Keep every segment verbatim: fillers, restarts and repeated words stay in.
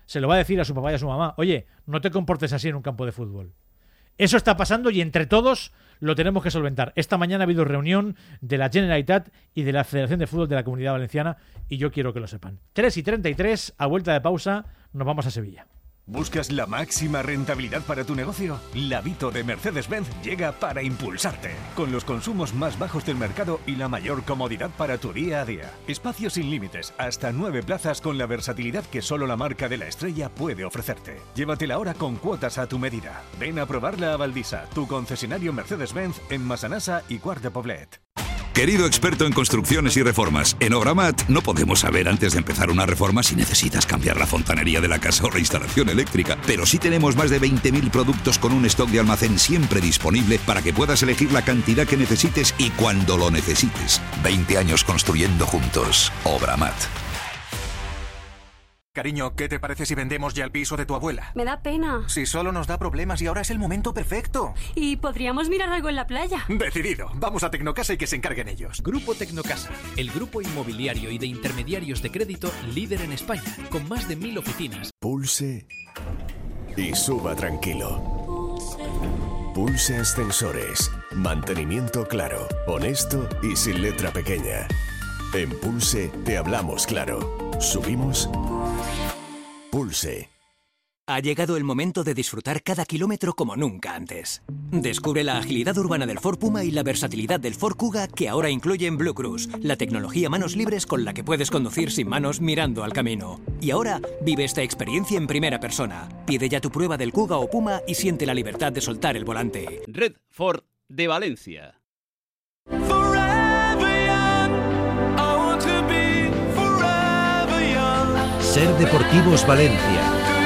se lo va a decir a su papá y a su mamá: oye, no te comportes así en un campo de fútbol. Eso está pasando y entre todos lo tenemos que solventar. Esta mañana ha habido reunión de la Generalitat y de la Federación de Fútbol de la Comunidad Valenciana y yo quiero que lo sepan. tres y treinta y tres, a vuelta de pausa, nos vamos a Sevilla. ¿Buscas la máxima rentabilidad para tu negocio? La Vito de Mercedes-Benz llega para impulsarte, con los consumos más bajos del mercado y la mayor comodidad para tu día a día. Espacios sin límites, hasta nueve plazas con la versatilidad que solo la marca de la estrella puede ofrecerte. Llévatela ahora con cuotas a tu medida. Ven a probarla a Valdisa, tu concesionario Mercedes-Benz en Massanassa y Quart de Poblet. Querido experto en construcciones y reformas, en Obramat no podemos saber antes de empezar una reforma si necesitas cambiar la fontanería de la casa o la instalación eléctrica, pero sí tenemos más de veinte mil productos con un stock de almacén siempre disponible para que puedas elegir la cantidad que necesites y cuando lo necesites. veinte años construyendo juntos. Obramat. Cariño, ¿qué te parece si vendemos ya el piso de tu abuela? Me da pena. Si solo nos da problemas y ahora es el momento perfecto. Y podríamos mirar algo en la playa. Decidido. Vamos a Tecnocasa y que se encarguen ellos. Grupo Tecnocasa, el grupo inmobiliario y de intermediarios de crédito líder en España, con más de mil oficinas. Pulse y suba tranquilo. Pulse Ascensores. Mantenimiento claro, honesto y sin letra pequeña. En Pulse te hablamos claro. Subimos. Pulse. Ha llegado el momento de disfrutar cada kilómetro como nunca antes. Descubre la agilidad urbana del Ford Puma y la versatilidad del Ford Kuga que ahora incluyen Blue Cruise, la tecnología manos libres con la que puedes conducir sin manos mirando al camino. Y ahora vive esta experiencia en primera persona. Pide ya tu prueba del Kuga o Puma y siente la libertad de soltar el volante. Red Ford de Valencia. Ser Deportivos Valencia.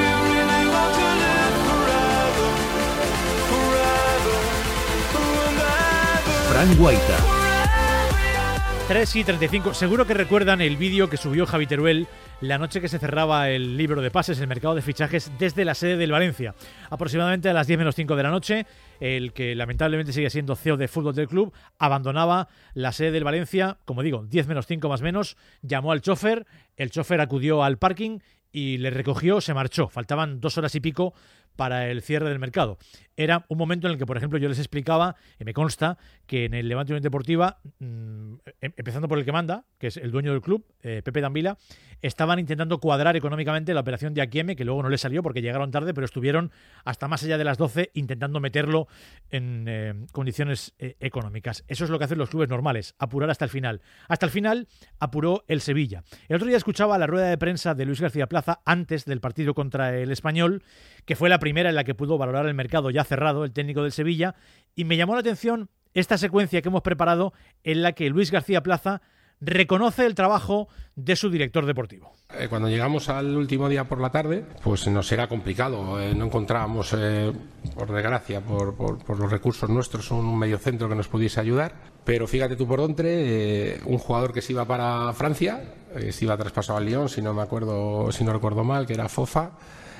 Fran Guaita. tres y treinta y cinco. Seguro que recuerdan el vídeo que subió Javi Teruel la noche que se cerraba el libro de pases, el mercado de fichajes, desde la sede del Valencia. Aproximadamente a las diez menos cinco de la noche, el que lamentablemente sigue siendo C E O de fútbol del club, abandonaba la sede del Valencia, como digo, diez menos cinco más o menos, llamó al chofer, el chofer acudió al parking y le recogió, se marchó. Faltaban dos horas y pico para el cierre del mercado. Era un momento en el que, por ejemplo, yo les explicaba, y me consta, que en el Levante Unión Deportiva, mmm, empezando por el que manda, que es el dueño del club, eh, Pepe Dambila, estaban intentando cuadrar económicamente la operación de Akieme, que luego no le salió porque llegaron tarde, pero estuvieron hasta más allá de las doce intentando meterlo en eh, condiciones eh, económicas. Eso es lo que hacen los clubes normales, apurar hasta el final. Hasta el final apuró el Sevilla. El otro día escuchaba la rueda de prensa de Luis García Plaza antes del partido contra el Español, que fue la primera en la que pudo valorar el mercado ya cerrado, el técnico del Sevilla, y me llamó la atención esta secuencia que hemos preparado en la que Luis García Plaza reconoce el trabajo de su director deportivo. Eh, cuando llegamos al último día por la tarde, pues nos era complicado, eh, no encontrábamos, eh, por desgracia, por, por, por los recursos nuestros, un mediocentro que nos pudiese ayudar, pero fíjate tú por dónde, eh, un jugador que se iba para Francia, eh, se iba traspasado al Lyon, si no me acuerdo, si no recuerdo mal, que era Fofa,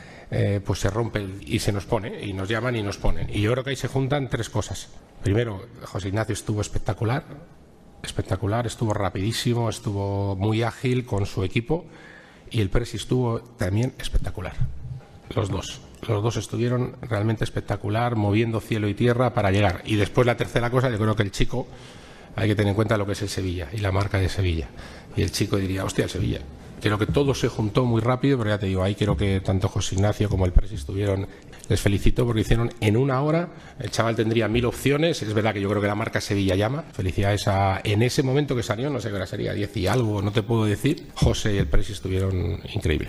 Eh, pues se rompe y se nos pone, y nos llaman y nos ponen. Y yo creo que ahí se juntan tres cosas. Primero, José Ignacio estuvo espectacular, espectacular, estuvo rapidísimo, estuvo muy ágil con su equipo, y el Presi estuvo también espectacular. Los dos, los dos estuvieron realmente espectacular, moviendo cielo y tierra para llegar. Y después la tercera cosa, yo creo que el chico, hay que tener en cuenta lo que es el Sevilla y la marca de Sevilla. Y el chico diría, hostia, el Sevilla. Creo que todo se juntó muy rápido, pero ya te digo, ahí creo que tanto José Ignacio como el Presi estuvieron. Les felicito porque hicieron en una hora, el chaval tendría mil opciones, es verdad que yo creo que la marca Sevilla llama. Felicidades a, en ese momento que salió, no sé qué hora sería, diez y algo, no te puedo decir, José y el Presi estuvieron increíbles.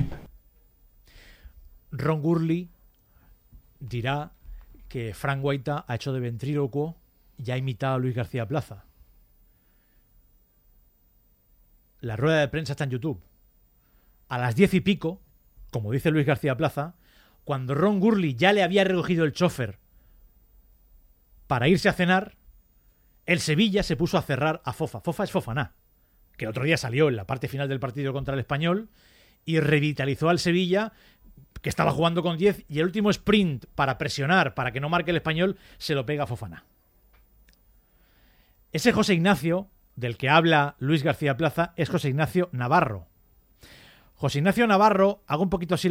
Ron Gurley dirá que Fran Guaita ha hecho de ventrílocuo y ha imitado a Luis García Plaza. La rueda de prensa está en YouTube. A las diez y pico, como dice Luis García Plaza, cuando Ron Gurley ya le había recogido el chofer para irse a cenar, el Sevilla se puso a cerrar a Fofa. Fofa es Fofana, que el otro día salió en la parte final del partido contra el Español y revitalizó al Sevilla, que estaba jugando con diez, y el último sprint para presionar, para que no marque el Español, se lo pega a Fofana. Ese José Ignacio, del que habla Luis García Plaza, es José Ignacio Navarro. José Ignacio Navarro, hago un poquito así